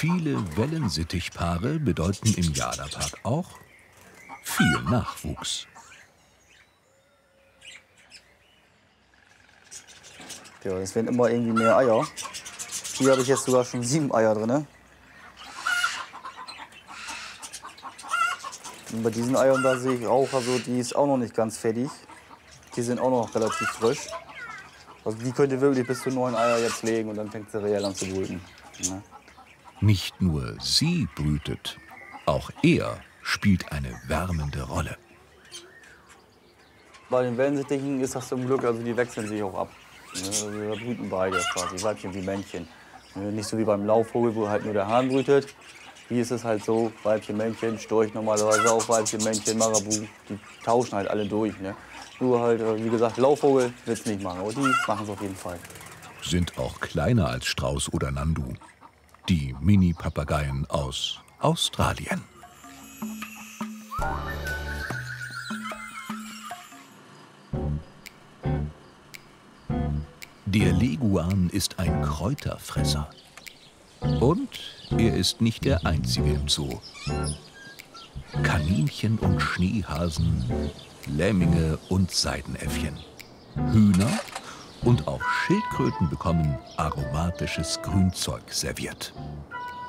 Viele Wellensittichpaare bedeuten im Jadapark auch viel Nachwuchs. Ja, es werden immer irgendwie mehr Eier. Hier habe ich jetzt sogar schon 7 Eier drin. Und bei diesen Eiern da sehe ich auch, also die ist auch noch nicht ganz fertig. Die sind auch noch relativ frisch. Also die könnte wirklich bis zu 9 Eier jetzt legen und dann fängt sie reell an zu brüten. Ne? Nicht nur sie brütet, auch er spielt eine wärmende Rolle. Bei den Wellensittichen ist das zum Glück, also die wechseln sich auch ab. Ne? Also da brüten beide quasi, Weibchen wie Männchen. Ne? Nicht so wie beim Laufvogel, wo halt nur der Hahn brütet. Hier ist es halt so, Weibchen, Männchen, Storch normalerweise auch Weibchen, Männchen, Marabu, die tauschen halt alle durch. Ne? Nur halt, wie gesagt, Laufvogel wird es nicht machen, aber die machen es auf jeden Fall. Sind auch kleiner als Strauß oder Nandu. Die Mini-Papageien aus Australien. Der Leguan ist ein Kräuterfresser. Und er ist nicht der einzige im Zoo. Kaninchen und Schneehasen, Lemminge und Seidenäffchen, Hühner und auch Schildkröten bekommen aromatisches Grünzeug serviert.